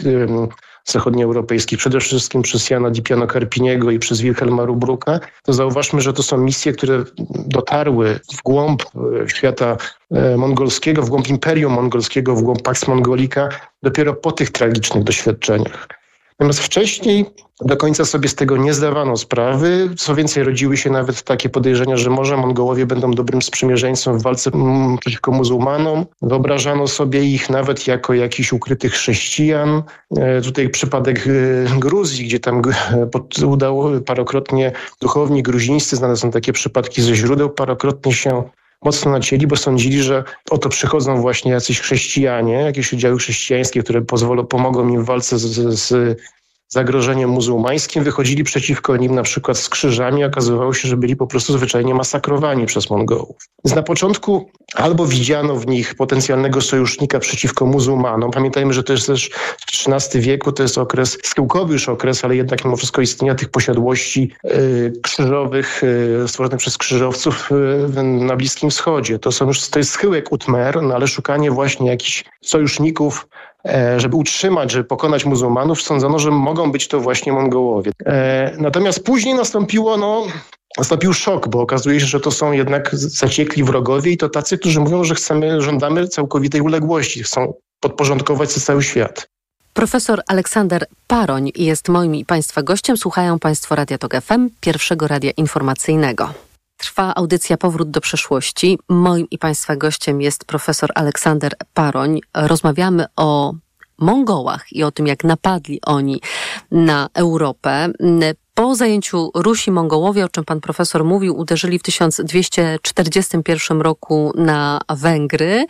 S14: zachodnioeuropejskich, przede wszystkim przez Jana Dipiano Karpiniego i przez Wilhelma Rubruka, to zauważmy, że to są misje, które dotarły w głąb świata mongolskiego, w głąb Imperium Mongolskiego, w głąb Pax Mongolika dopiero po tych tragicznych doświadczeniach. Natomiast wcześniej do końca sobie z tego nie zdawano sprawy. Co więcej, rodziły się nawet takie podejrzenia, że może Mongołowie będą dobrym sprzymierzeńcem w walce przeciwko muzułmanom. Wyobrażano sobie ich nawet jako jakichś ukrytych chrześcijan. Tutaj przypadek Gruzji, gdzie tam udało parokrotnie duchowni gruzińscy, znane są takie przypadki ze źródeł, parokrotnie się mocno nacięli, bo sądzili, że oto przychodzą właśnie jacyś chrześcijanie, jakieś oddziały chrześcijańskie, które pomogą im w walce z zagrożeniem muzułmańskim, wychodzili przeciwko nim na przykład z krzyżami, okazywało się, że byli po prostu zwyczajnie masakrowani przez Mongołów. Więc na początku albo widziano w nich potencjalnego sojusznika przeciwko muzułmanom. Pamiętajmy, że to jest też w XIII wieku, to jest okres, schyłkowy już okres, ale jednak mimo wszystko istnienia tych posiadłości krzyżowych stworzonych przez krzyżowców na Bliskim Wschodzie. To jest schyłek Utmer, no ale szukanie właśnie jakichś sojuszników, żeby utrzymać, żeby pokonać muzułmanów, sądzono, że mogą być to właśnie Mongołowie. Natomiast później nastąpiło nastąpił szok, bo okazuje się, że to są jednak zaciekli wrogowie i to tacy, którzy mówią, że żądamy całkowitej uległości, chcą podporządkować sobie cały świat.
S13: Profesor Aleksander Paroń jest moim i Państwa gościem. Słuchają Państwo Radia Tok FM, pierwszego radia informacyjnego. Trwa audycja Powrót do przeszłości. Moim i Państwa gościem jest profesor Aleksander Paroń. Rozmawiamy o Mongołach i o tym, jak napadli oni na Europę. Po zajęciu Rusi Mongołowie, o czym pan profesor mówił, uderzyli w 1241 roku na Węgry.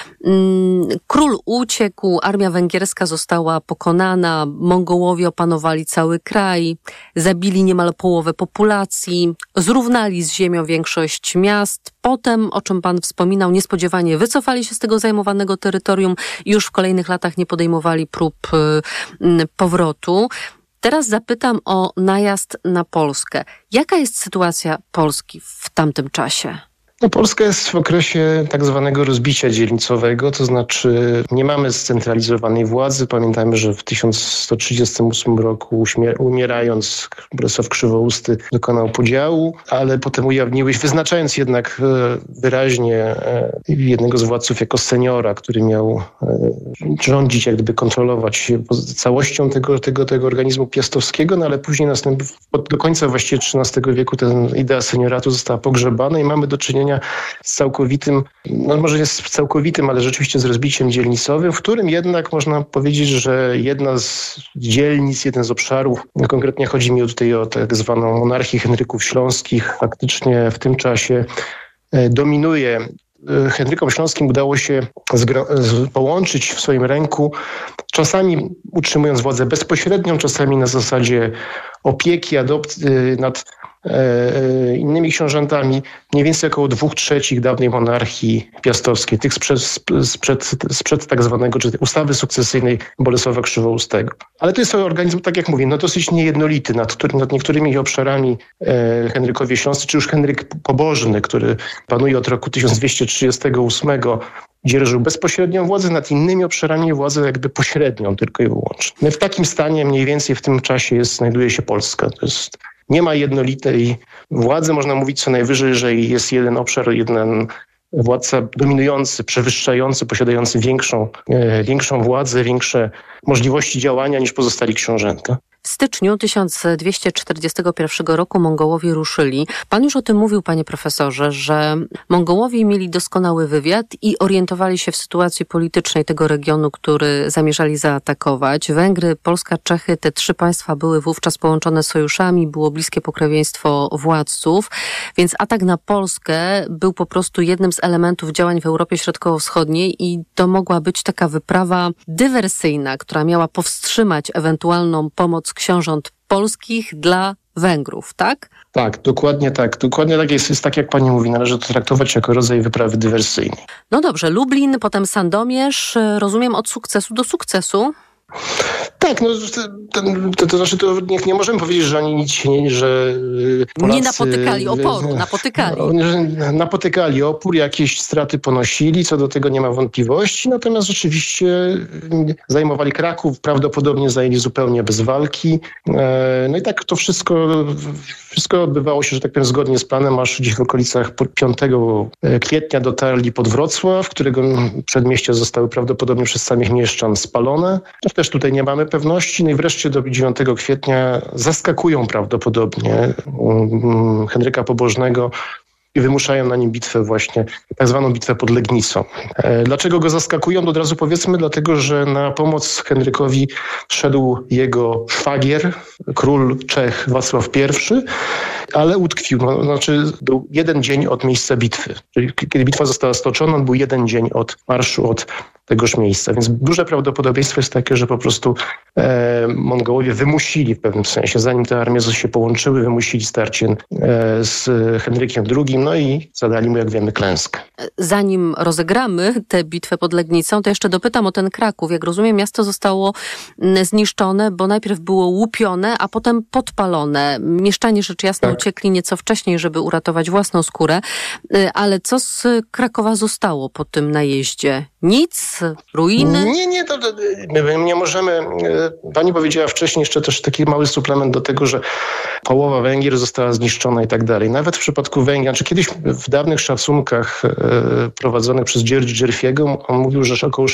S13: Król uciekł, armia węgierska została pokonana, Mongołowie opanowali cały kraj, zabili niemal połowę populacji, zrównali z ziemią większość miast. Potem, o czym pan wspominał, niespodziewanie wycofali się z tego zajmowanego terytorium i już w kolejnych latach nie podejmowali prób powrotu. Teraz zapytam o najazd na Polskę. Jaka jest sytuacja Polski w tamtym czasie?
S14: Polska jest w okresie tak zwanego rozbicia dzielnicowego, to znaczy nie mamy scentralizowanej władzy. Pamiętajmy, że w 1138 roku umierając Bolesław Krzywousty dokonał podziału, ale potem wyznaczając jednak wyraźnie jednego z władców jako seniora, który miał rządzić, jak gdyby kontrolować całością tego organizmu piastowskiego, no ale później do końca właściwie XIII wieku ta idea senioratu została pogrzebana i mamy do czynienia z całkowitym, no może nie z całkowitym, ale rzeczywiście z rozbiciem dzielnicowym, w którym jednak można powiedzieć, że jedna z dzielnic, jeden z obszarów, konkretnie chodzi mi tutaj o tak zwaną monarchię Henryków Śląskich, faktycznie w tym czasie dominuje. Henrykom Śląskim udało się połączyć w swoim ręku, czasami utrzymując władzę bezpośrednią, czasami na zasadzie opieki, adopcji nad innymi książętami, mniej więcej około 2/3 dawnej monarchii piastowskiej, tych sprzed tak zwanego, czy ustawy sukcesyjnej Bolesława Krzywoustego. Ale to jest organizm, tak jak mówię, dosyć niejednolity, nad niektórymi obszarami Henrykowie Śląscy, czy już Henryk Pobożny, który panuje od roku 1238, dzierżył bezpośrednią władzę, nad innymi obszarami władzę jakby pośrednią tylko i wyłącznie. W takim stanie mniej więcej w tym czasie znajduje się Polska. Nie ma jednolitej władzy, można mówić co najwyżej, że jest jeden obszar, jeden władca dominujący, przewyższający, posiadający większą władzę, większe możliwości działania niż pozostali książęta.
S13: W styczniu 1241 roku Mongołowie ruszyli. Pan już o tym mówił, panie profesorze, że Mongołowie mieli doskonały wywiad i orientowali się w sytuacji politycznej tego regionu, który zamierzali zaatakować. Węgry, Polska, Czechy, te trzy państwa były wówczas połączone sojuszami, było bliskie pokrewieństwo władców, więc atak na Polskę był po prostu jednym z elementów działań w Europie Środkowo-Wschodniej i to mogła być taka wyprawa dywersyjna, która miała powstrzymać ewentualną pomoc książąt polskich dla Węgrów, tak?
S14: Tak, dokładnie tak. Dokładnie tak jest tak, jak pani mówi, należy to traktować jako rodzaj wyprawy dywersyjnej.
S13: No dobrze, Lublin, potem Sandomierz, rozumiem od sukcesu do sukcesu.
S14: Tak, to znaczy, to nie możemy powiedzieć, że oni nic się że Polacy,
S13: nie napotykali oporu,
S14: napotykali opór, jakieś straty ponosili, co do tego nie ma wątpliwości, natomiast rzeczywiście zajmowali Kraków, prawdopodobnie zajęli zupełnie bez walki. No i tak to wszystko odbywało się, że tak powiem, zgodnie z planem, aż gdzieś w okolicach 5 kwietnia dotarli pod Wrocław, którego przedmieścia zostały prawdopodobnie przez samych mieszczan spalone. Też tutaj nie mamy pewności. No i wreszcie do 9 kwietnia zaskakują prawdopodobnie Henryka Pobożnego i wymuszają na nim bitwę właśnie, tak zwaną bitwę pod Legnicą. Dlaczego go zaskakują? To od razu powiedzmy, dlatego, że na pomoc Henrykowi szedł jego szwagier, król Czech Wacław I, ale utkwił. Był jeden dzień od miejsca bitwy. Czyli kiedy bitwa została stoczona, był jeden dzień od marszu od tegoż miejsca. Więc duże prawdopodobieństwo jest takie, że po prostu Mongołowie wymusili w pewnym sensie, zanim te armie się połączyły, wymusili starcie z Henrykiem II, no i zadali mu, jak wiemy, klęskę.
S13: Zanim rozegramy tę bitwę pod Legnicą, to jeszcze dopytam o ten Kraków. Jak rozumiem, miasto zostało zniszczone, bo najpierw było łupione, a potem podpalone. Mieszczanie rzecz jasna uciekli nieco wcześniej, żeby uratować własną skórę. Ale co z Krakowa zostało po tym najeździe? Nic? ruiny?
S14: Nie, my nie możemy. Pani powiedziała wcześniej jeszcze też taki mały suplement do tego, że połowa Węgier została zniszczona i tak dalej. Nawet w przypadku Węgier, czy kiedyś w dawnych szacunkach prowadzonych przez György Gerfiego, on mówił, że około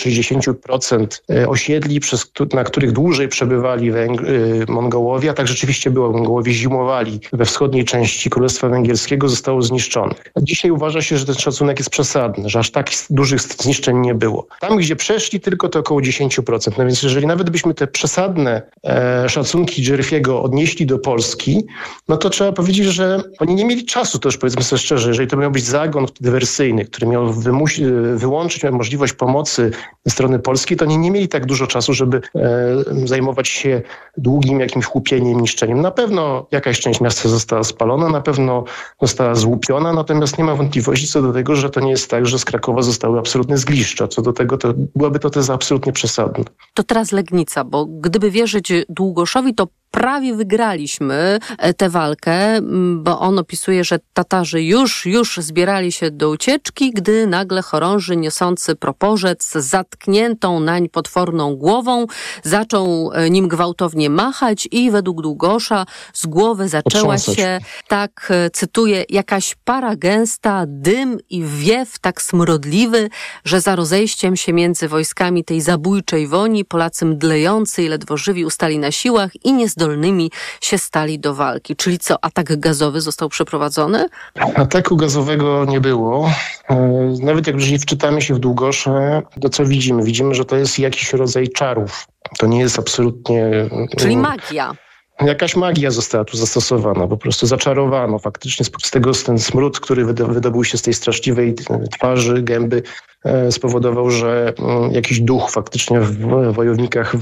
S14: 60% osiedli, na których dłużej przebywali Mongołowie, a tak rzeczywiście było, Mongołowie zimowali we wschodniej części Królestwa Węgierskiego, zostało zniszczonych. Dzisiaj uważa się, że ten szacunek jest przesadny, że aż tak dużych zniszczeń nie było. Tam, gdzie przeszli tylko, to około 10%. No więc jeżeli nawet byśmy te przesadne szacunki Gerfiego odnieśli do Polski, no to trzeba powiedzieć, że oni nie mieli czasu, to już powiedzmy sobie szczerze, jeżeli to miał być zagon dywersyjny, który miał wyłączyć możliwość pomocy ze strony Polski, to oni nie mieli tak dużo czasu, żeby zajmować się długim jakimś łupieniem, niszczeniem. Na pewno jakaś część miasta została spalona, na pewno została złupiona, natomiast nie ma wątpliwości co do tego, że to nie jest tak, że z Krakowa zostały absolutne zgliszcza. Co do tego, to byłaby to teza absolutnie przesadna.
S13: To teraz Legnica, bo gdyby wierzyć Długoszowi, to prawie wygraliśmy tę walkę, bo on opisuje, że Tatarzy już zbierali się do ucieczki, gdy nagle chorąży niosący proporzec z zatkniętą nań potworną głową zaczął nim gwałtownie machać i według Długosza z głowy zaczęła się, tak cytuję, jakaś para gęsta, dym i wiew tak smrodliwy, że za rozejściem się między wojskami tej zabójczej woni Polacy mdlejący i ledwo żywi ustali na siłach i niezdolnymi się stali do walki. Czyli co, atak gazowy został przeprowadzony?
S14: Ataku gazowego nie było. Nawet jak wczytamy się w Długosze, to co widzimy? Widzimy, że to jest jakiś rodzaj czarów. To nie jest absolutnie...
S13: Czyli magia.
S14: Jakaś magia została tu zastosowana, po prostu zaczarowano faktycznie z tego ten smród, który wydobył się z tej straszliwej twarzy, gęby, spowodował, że jakiś duch faktycznie w wojownikach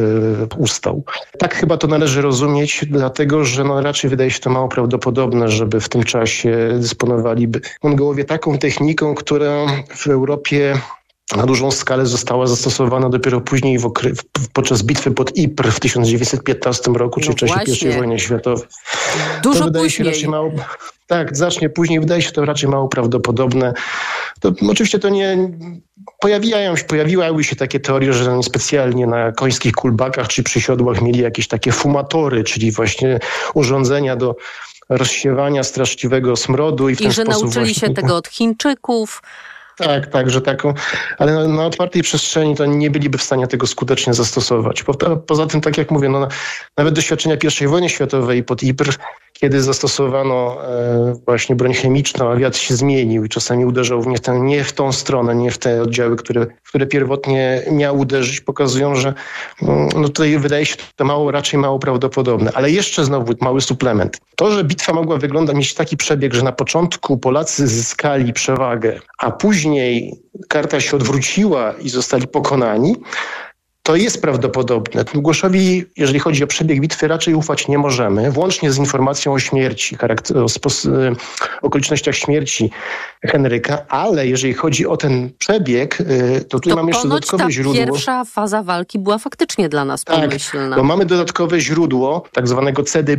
S14: ustał. Tak chyba to należy rozumieć, dlatego że raczej wydaje się to mało prawdopodobne, żeby w tym czasie dysponowaliby Mongołowie taką techniką, która w Europie na dużą skalę została zastosowana dopiero później podczas bitwy pod Ypres w 1915 roku, czyli w czasie I wojny światowej.
S13: Dużo
S14: to wydaje
S13: później.
S14: się raczej mało, tak, znacznie później. Wydaje się to raczej mało prawdopodobne. To oczywiście to nie... Pojawiały się takie teorie, że oni specjalnie na końskich kulbakach czy przy siodłach mieli jakieś takie fumatory, czyli właśnie urządzenia do rozsiewania straszliwego smrodu. I że
S13: nauczyli się tego od Chińczyków.
S14: Tak, że taką, ale na otwartej przestrzeni to nie byliby w stanie tego skutecznie zastosować. Poza tym, tak jak mówię, nawet doświadczenia I wojny światowej pod Ypres, kiedy zastosowano właśnie broń chemiczną, a wiatr się zmienił i czasami uderzał nie w tą stronę, nie w te oddziały, które pierwotnie miał uderzyć, pokazują, że tutaj wydaje się to raczej mało prawdopodobne. Ale jeszcze znowu mały suplement. To, że bitwa mogła mieć taki przebieg, że na początku Polacy zyskali przewagę, a później karta się odwróciła i zostali pokonani, to jest prawdopodobne. Długoszowi, jeżeli chodzi o przebieg bitwy, raczej ufać nie możemy, włącznie z informacją o śmierci, okolicznościach śmierci Henryka, ale jeżeli chodzi o ten przebieg, to tutaj mamy jeszcze dodatkowe źródło.
S13: Pierwsza faza walki była faktycznie dla nas pomyślna.
S14: Tak, bo mamy dodatkowe źródło, tak zwanego CD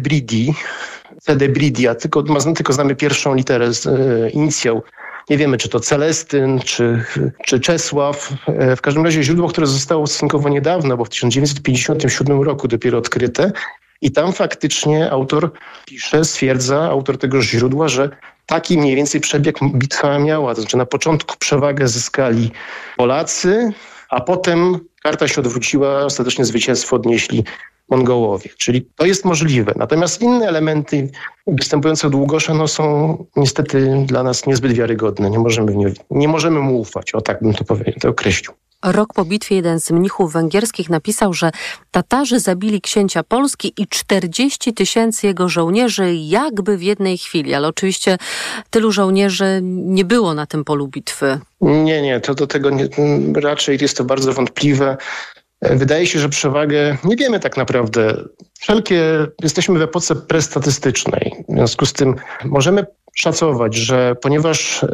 S14: Bridi, a tylko znamy pierwszą literę, inicjał. Nie wiemy, czy to Celestyn, czy Czesław. W każdym razie źródło, które zostało stosunkowo niedawno, bo w 1957 roku dopiero odkryte. I tam faktycznie autor stwierdza, autor tego źródła, że taki mniej więcej przebieg bitwa miała. To znaczy na początku przewagę zyskali Polacy, a potem karta się odwróciła, ostatecznie zwycięstwo odnieśli Mongołowie. Czyli to jest możliwe. Natomiast inne elementy występujące w Długosza są niestety dla nas niezbyt wiarygodne. Nie możemy mu ufać. O tak bym to określił.
S13: Rok po bitwie jeden z mnichów węgierskich napisał, że Tatarzy zabili księcia Polski i 40 000 jego żołnierzy jakby w jednej chwili. Ale oczywiście tylu żołnierzy nie było na tym polu bitwy.
S14: Nie, to do tego raczej jest to bardzo wątpliwe. Wydaje się, że przewagę nie wiemy tak naprawdę. Jesteśmy w epoce prestatystycznej. W związku z tym możemy szacować, że ponieważ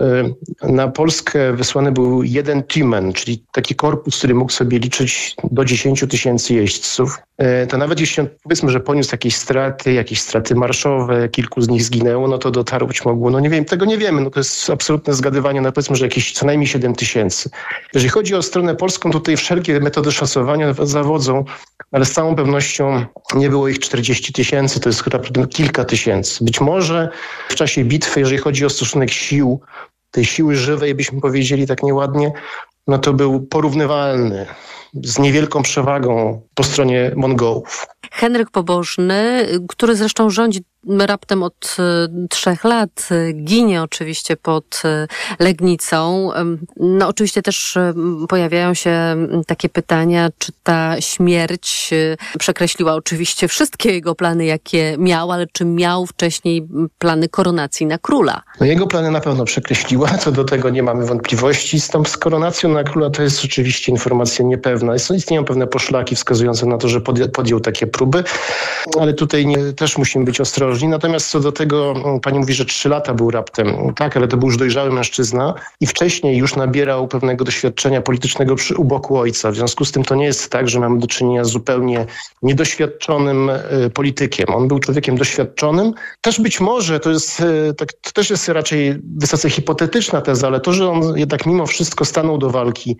S14: na Polskę wysłany był jeden Tymen, czyli taki korpus, który mógł sobie liczyć do 10 000 jeźdźców, to nawet jeśli on, powiedzmy, że poniósł jakieś straty marszowe, kilku z nich zginęło, no to dotarć mogło, no nie wiem, tego nie wiemy, no to jest absolutne zgadywanie, no powiedzmy, że jakieś co najmniej 7 000. Jeżeli chodzi o stronę polską, tutaj wszelkie metody szacowania zawodzą, ale z całą pewnością nie było ich 40 000, to jest chyba kilka tysięcy. Być może w czasie bitwy, jeżeli chodzi o stosunek sił, tej siły żywej, byśmy powiedzieli tak nieładnie, no to był porównywalny z niewielką przewagą po stronie Mongołów.
S13: Henryk Pobożny, który zresztą rządzi raptem od 3 lat, ginie oczywiście pod Legnicą. No oczywiście też pojawiają się takie pytania, czy ta śmierć przekreśliła oczywiście wszystkie jego plany, jakie miał, ale czy miał wcześniej plany koronacji na króla?
S14: No jego plany na pewno przekreśliła, co do tego nie mamy wątpliwości. Z koronacją na króla to jest rzeczywiście informacja niepewna. Istnieją pewne poszlaki wskazujące na to, że podjął takie próby, ale tutaj też musimy być ostrożni. Natomiast co do tego, pani mówi, że 3 lata był raptem. Tak, ale to był już dojrzały mężczyzna i wcześniej już nabierał pewnego doświadczenia politycznego u boku ojca. W związku z tym to nie jest tak, że mamy do czynienia z zupełnie niedoświadczonym politykiem. On był człowiekiem doświadczonym. Też być może, to też jest raczej wysoce hipotetyczna teza, ale to, że on jednak mimo wszystko stanął do walki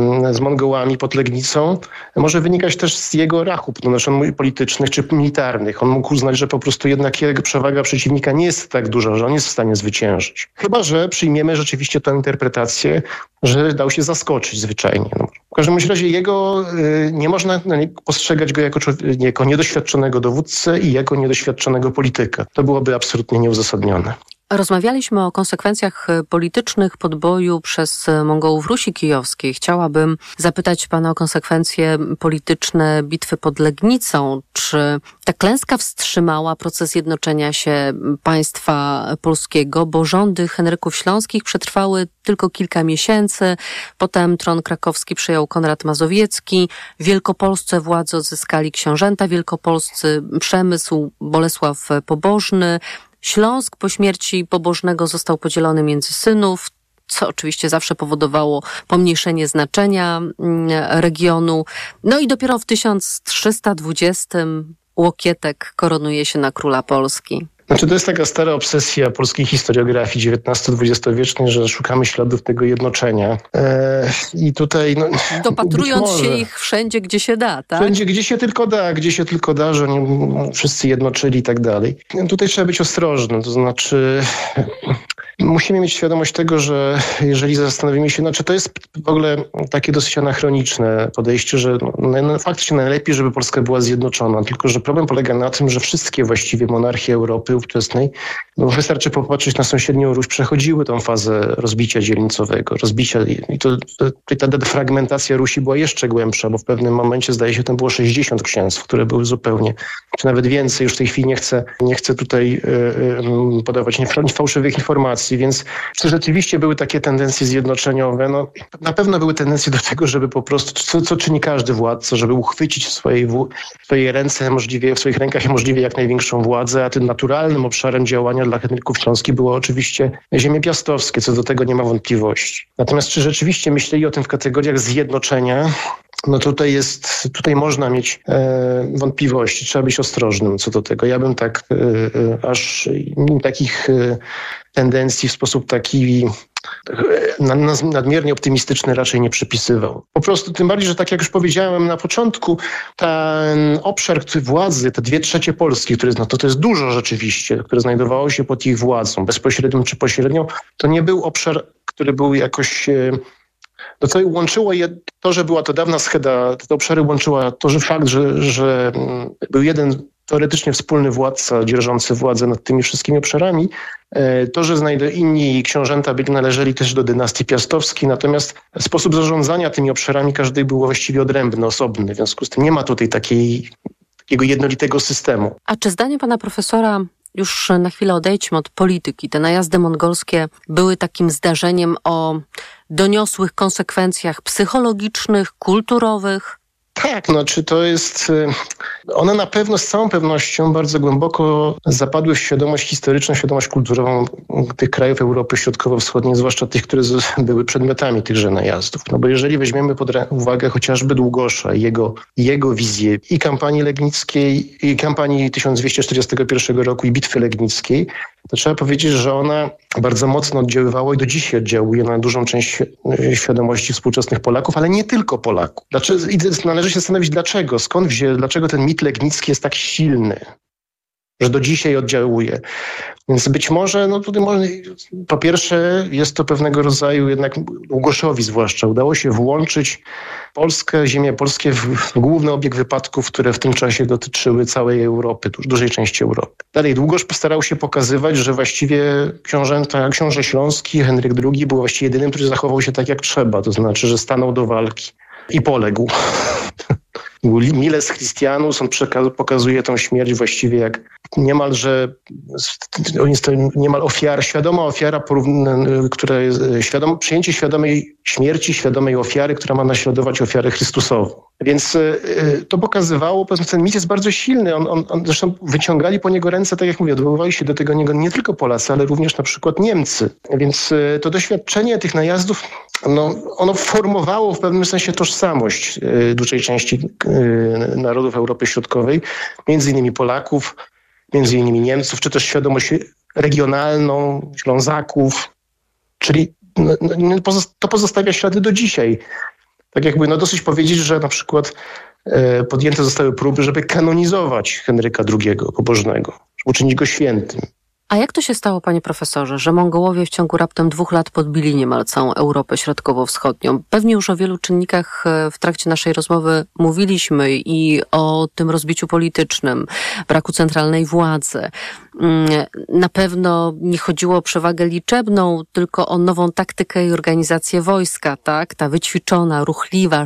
S14: z Mongołami pod Legnicą, może wynikać też z jego rachub, politycznych czy militarnych. On mógł uznać, że po prostu jednak jego przewaga przeciwnika nie jest tak duża, że on jest w stanie zwyciężyć. Chyba że przyjmiemy rzeczywiście tę interpretację, że dał się zaskoczyć zwyczajnie. W każdym razie jego nie można postrzegać go jako niedoświadczonego dowódcę i jako niedoświadczonego polityka. To byłoby absolutnie nieuzasadnione.
S13: Rozmawialiśmy o konsekwencjach politycznych podboju przez Mongołów Rusi Kijowskiej. Chciałabym zapytać pana o konsekwencje polityczne bitwy pod Legnicą. Czy ta klęska wstrzymała proces jednoczenia się państwa polskiego, bo rządy Henryków Śląskich przetrwały tylko kilka miesięcy. Potem tron krakowski przejął Konrad Mazowiecki. W Wielkopolsce władzę odzyskali książęta wielkopolscy, Przemysł, Bolesław Pobożny. Śląsk po śmierci Pobożnego został podzielony między synów, co oczywiście zawsze powodowało pomniejszenie znaczenia regionu. No i dopiero w 1320 Łokietek koronuje się na króla Polski.
S14: Znaczy to jest taka stara obsesja polskiej historiografii XIX-XX-wiecznej, że szukamy śladów tego jednoczenia. I tutaj...
S13: Dopatrując się ich wszędzie, gdzie się da, tak?
S14: Wszędzie, gdzie się tylko da, że oni wszyscy jednoczyli i tak dalej. Tutaj trzeba być ostrożnym, to znaczy... Musimy mieć świadomość tego, że jeżeli zastanowimy się, to jest w ogóle takie dosyć anachroniczne podejście, że faktycznie najlepiej, żeby Polska była zjednoczona, tylko że problem polega na tym, że wszystkie właściwie monarchie Europy ówczesnej, wystarczy popatrzeć na sąsiednią Ruś, przechodziły tą fazę rozbicia dzielnicowego, i ta defragmentacja Rusi była jeszcze głębsza, bo w pewnym momencie zdaje się tam było 60 księstw, które były zupełnie, czy nawet więcej, już w tej chwili nie chcę tutaj podawać fałszywych informacji, więc czy rzeczywiście były takie tendencje zjednoczeniowe? Na pewno były tendencje do tego, żeby po prostu, co czyni każdy władca, żeby uchwycić w swoich rękach możliwie jak największą władzę, a tym naturalnym obszarem działania dla Henryków Śląskich było oczywiście ziemie piastowskie, co do tego nie ma wątpliwości. Natomiast czy rzeczywiście myśleli o tym w kategoriach zjednoczenia? Tutaj można mieć wątpliwości. Trzeba być ostrożnym co do tego. Ja bym takich tendencji w sposób taki nadmiernie optymistyczny raczej nie przypisywał. Po prostu tym bardziej, że tak jak już powiedziałem na początku, ten obszar władzy, te 2/3 Polski, to jest dużo rzeczywiście, które znajdowało się pod ich władzą, bezpośrednią czy pośrednią, to nie był obszar, który był jakoś... To, co łączyło to, że była to dawna scheda, te obszary łączyła to, że fakt, że był jeden teoretycznie wspólny władca dzierżący władzę nad tymi wszystkimi obszarami, to, że inni książęta należeli też do dynastii piastowskiej, natomiast sposób zarządzania tymi obszarami każdy był właściwie odrębny, osobny. W związku z tym nie ma tutaj takiego jednolitego systemu.
S13: A czy zdaniem pana profesora, już na chwilę odejdźmy od polityki, te najazdy mongolskie były takim zdarzeniem o doniosłych konsekwencjach psychologicznych, kulturowych?
S14: Tak, czy to jest... one na pewno z całą pewnością bardzo głęboko zapadły w świadomość historyczną, świadomość kulturową tych krajów Europy Środkowo-Wschodniej, zwłaszcza tych, które były przedmiotami tychże najazdów. No bo jeżeli weźmiemy pod uwagę chociażby Długosza i jego wizję i kampanii legnickiej, i kampanii 1241 roku i bitwy legnickiej, to trzeba powiedzieć, że ona bardzo mocno oddziaływała i do dzisiaj oddziałuje na dużą część świadomości współczesnych Polaków, ale nie tylko Polaków. I należy się zastanowić, dlaczego, dlaczego ten mit legnicki jest tak silny, że do dzisiaj oddziałuje. Więc być może, po pierwsze jest to pewnego rodzaju jednak Długoszowi zwłaszcza. Udało się włączyć ziemię polskie w główny obieg wypadków, które w tym czasie dotyczyły całej Europy, dużej części Europy. Dalej Długosz postarał się pokazywać, że właściwie książę Śląski, Henryk II był właściwie jedynym, który zachował się tak jak trzeba. To znaczy, że stanął do walki i poległ. Miles Christianus, on pokazuje tą śmierć właściwie jak niemal świadoma ofiara, która jest przyjęcie świadomej śmierci, świadomej ofiary, która ma naśladować ofiarę Chrystusową. Więc to pokazywało, ten mit jest bardzo silny. On zresztą wyciągali po niego ręce, tak jak mówię, odwoływali się do tego nie tylko Polacy, ale również na przykład Niemcy. Więc to doświadczenie tych najazdów, ono formowało w pewnym sensie tożsamość dużej części narodów Europy Środkowej, między innymi Polaków, między innymi Niemców, czy też świadomość regionalną, Ślązaków, czyli to pozostawia ślady do dzisiaj. Tak jakby dosyć powiedzieć, że na przykład podjęte zostały próby, żeby kanonizować Henryka II Pobożnego, żeby uczynić go świętym.
S13: A jak to się stało, panie profesorze, że Mongołowie w ciągu raptem 2 lat podbili niemal całą Europę Środkowo-Wschodnią? Pewnie już o wielu czynnikach w trakcie naszej rozmowy mówiliśmy i o tym rozbiciu politycznym, braku centralnej władzy. Na pewno nie chodziło o przewagę liczebną, tylko o nową taktykę i organizację wojska, tak? Ta wyćwiczona, ruchliwa,